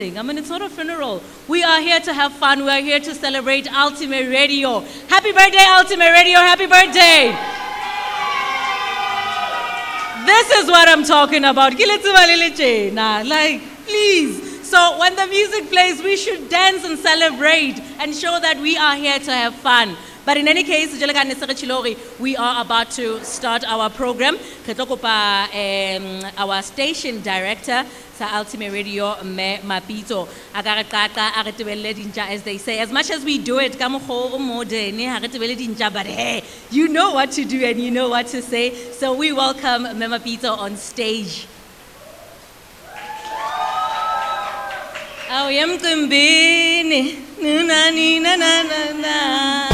I mean, it's not a funeral. We are here to have fun. We are here to celebrate Ultimate Radio. Happy birthday, Ultimate Radio. Happy birthday. This is what I'm talking about. Like, please. So when the music plays, we should dance and celebrate and show that we are here to have fun. But in any case, we are about to start our program. Our station director, Ultimate Radio, Mapito, as they say, as much as we do it, but hey, you know what to do and you know what to say. So we welcome Mapito on stage. Oh, yam kumbini, na na na na na.